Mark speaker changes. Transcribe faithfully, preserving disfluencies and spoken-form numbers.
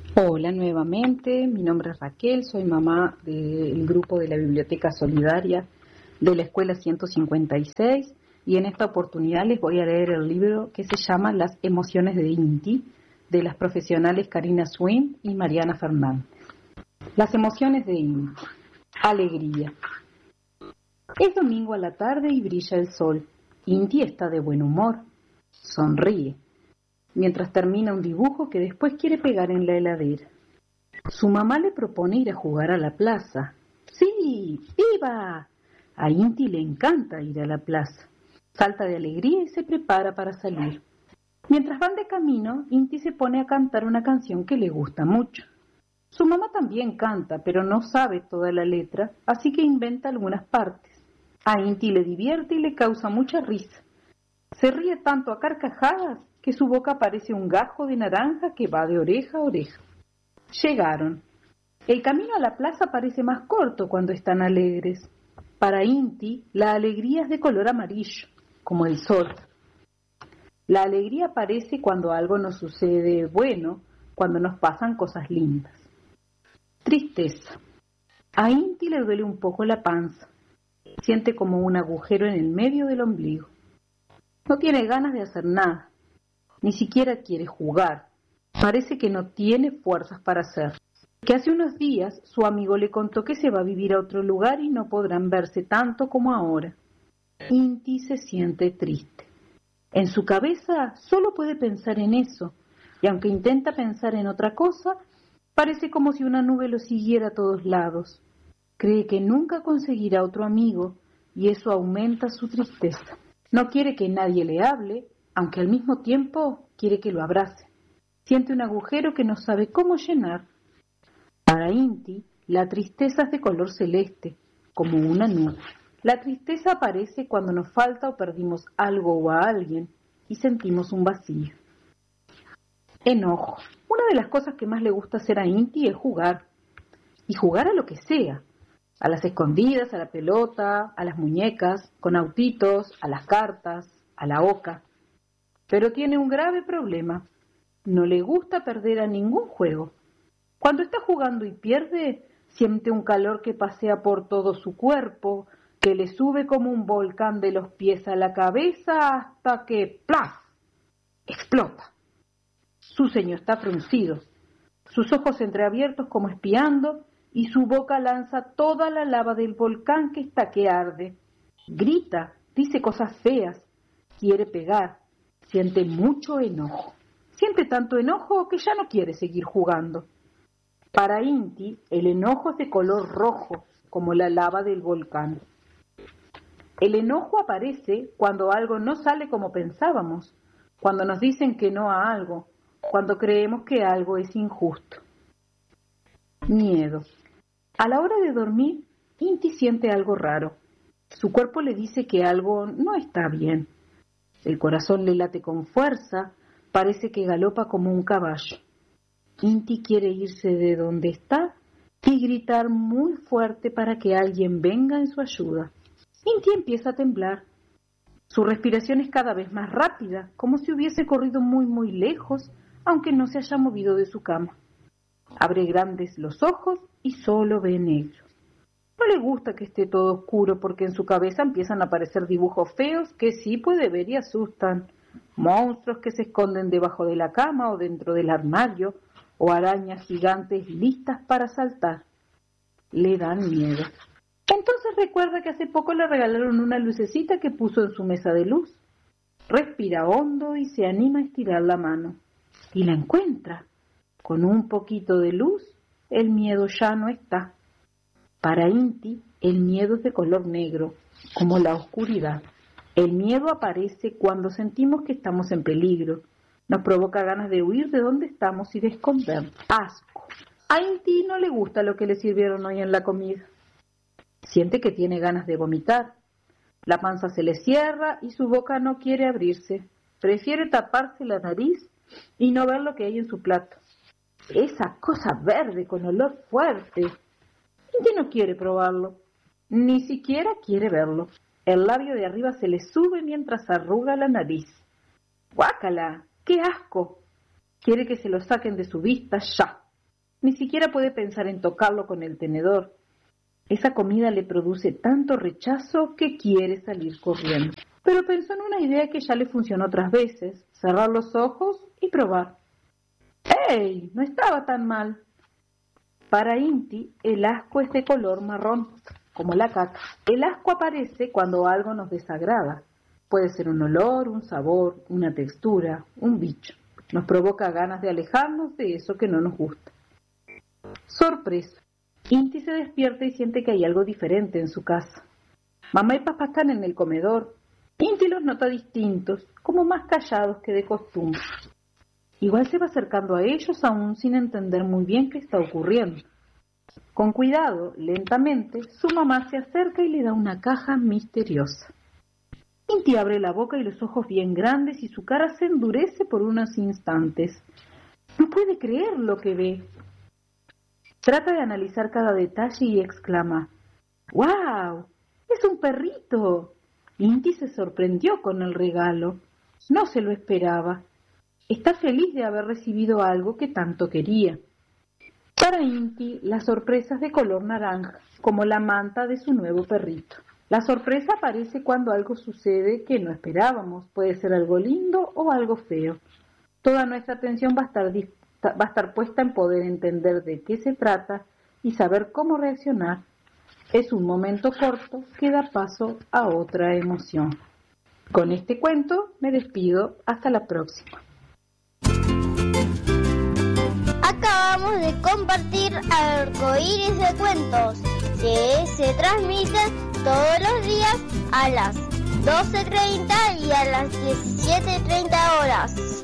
Speaker 1: Hola nuevamente, mi nombre es Raquel, soy mamá del grupo de la Biblioteca Solidaria de la Escuela ciento cincuenta y seis y en esta oportunidad les voy a leer el libro que se llama Las emociones de Inti, de las profesionales Karina Swin y Mariana Fernández. Las emociones de Inti. Alegría. Es domingo a la tarde y brilla el sol. Inti está de buen humor. Sonríe mientras termina un dibujo que después quiere pegar en la heladera. Su mamá le propone ir a jugar a la plaza. ¡Sí! ¡Viva! A Inti le encanta ir a la plaza. Salta de alegría y se prepara para salir. Mientras van de camino, Inti se pone a cantar una canción que le gusta mucho. Su mamá también canta, pero no sabe toda la letra, así que inventa algunas partes. A Inti le divierte y le causa mucha risa. Se ríe tanto a carcajadas que su boca parece un gajo de naranja que va de oreja a oreja. Llegaron. El camino a la plaza parece más corto cuando están alegres. Para Inti, la alegría es de color amarillo, como el sol. La alegría aparece cuando algo nos sucede bueno, cuando nos pasan cosas lindas. Tristeza. A Inti le duele un poco la panza. Siente como un agujero en el medio del ombligo. No tiene ganas de hacer nada. Ni siquiera quiere jugar. Parece que no tiene fuerzas para hacer. Que hace unos días su amigo le contó que se va a vivir a otro lugar y no podrán verse tanto como ahora. Inti se siente triste. En su cabeza solo puede pensar en eso, y aunque intenta pensar en otra cosa, parece como si una nube lo siguiera a todos lados. Cree que nunca conseguirá otro amigo, y eso aumenta su tristeza. No quiere que nadie le hable, aunque al mismo tiempo quiere que lo abrace. Siente un agujero que no sabe cómo llenar. Para Inti, la tristeza es de color celeste, como una nube. La tristeza aparece cuando nos falta o perdimos algo o a alguien y sentimos un vacío. Enojo. Una de las cosas que más le gusta hacer a Inti es jugar. Y jugar a lo que sea. A las escondidas, a la pelota, a las muñecas, con autitos, a las cartas, a la oca. Pero tiene un grave problema. No le gusta perder a ningún juego. Cuando está jugando y pierde, siente un calor que pasea por todo su cuerpo, que le sube como un volcán de los pies a la cabeza hasta que ¡plaf! Explota. Su ceño está fruncido, sus ojos entreabiertos como espiando, y su boca lanza toda la lava del volcán que está que arde. Grita, dice cosas feas, quiere pegar. Siente mucho enojo. Siente tanto enojo que ya no quiere seguir jugando. Para Inti, el enojo es de color rojo, como la lava del volcán. El enojo aparece cuando algo no sale como pensábamos, cuando nos dicen que no a algo, cuando creemos que algo es injusto. Miedo. A la hora de dormir, Inti siente algo raro. Su cuerpo le dice que algo no está bien. El corazón le late con fuerza, parece que galopa como un caballo. Inti quiere irse de donde está y gritar muy fuerte para que alguien venga en su ayuda. Inti empieza a temblar. Su respiración es cada vez más rápida, como si hubiese corrido muy muy lejos, aunque no se haya movido de su cama. Abre grandes los ojos y solo ve negro. No le gusta que esté todo oscuro porque en su cabeza empiezan a aparecer dibujos feos que sí puede ver y asustan. Monstruos que se esconden debajo de la cama o dentro del armario, o arañas gigantes listas para saltar. Le dan miedo. Entonces recuerda que hace poco le regalaron una lucecita que puso en su mesa de luz. Respira hondo y se anima a estirar la mano. Y la encuentra. Con un poquito de luz, el miedo ya no está. Para Inti, el miedo es de color negro, como la oscuridad. El miedo aparece cuando sentimos que estamos en peligro. Nos provoca ganas de huir de donde estamos y de escondernos. Asco. A Inti no le gusta lo que le sirvieron hoy en la comida. Siente que tiene ganas de vomitar. La panza se le cierra y su boca no quiere abrirse. Prefiere taparse la nariz y no ver lo que hay en su plato. Esa cosa verde con olor fuerte. Inti no quiere probarlo, ni siquiera quiere verlo. El labio de arriba se le sube mientras arruga la nariz. ¡Guácala! ¡Qué asco! Quiere que se lo saquen de su vista ya. Ni siquiera puede pensar en tocarlo con el tenedor. Esa comida le produce tanto rechazo que quiere salir corriendo. Pero pensó en una idea que ya le funcionó otras veces, cerrar los ojos y probar. ¡Ey! No estaba tan mal. Para Inti, el asco es de color marrón, como la caca. El asco aparece cuando algo nos desagrada. Puede ser un olor, un sabor, una textura, un bicho. Nos provoca ganas de alejarnos de eso que no nos gusta. Sorpresa. Inti se despierta y siente que hay algo diferente en su casa. Mamá y papá están en el comedor. Inti los nota distintos, como más callados que de costumbre. Igual se va acercando a ellos aún sin entender muy bien qué está ocurriendo. Con cuidado, lentamente, su mamá se acerca y le da una caja misteriosa. Inti abre la boca y los ojos bien grandes y su cara se endurece por unos instantes. No puede creer lo que ve. Trata de analizar cada detalle y exclama: ¡Guau! ¡Es un perrito! Inti se sorprendió con el regalo. No se lo esperaba. Está feliz de haber recibido algo que tanto quería. Para Inti, la sorpresa es de color naranja, como la manta de su nuevo perrito. La sorpresa aparece cuando algo sucede que no esperábamos. Puede ser algo lindo o algo feo. Toda nuestra atención va a estar, va a estar puesta en poder entender de qué se trata y saber cómo reaccionar. Es un momento corto que da paso a otra emoción. Con este cuento me despido. Hasta la próxima.
Speaker 2: Acabamos de compartir Arcoíris de Cuentos, que se transmite todos los días a las doce treinta y a las diecisiete treinta horas.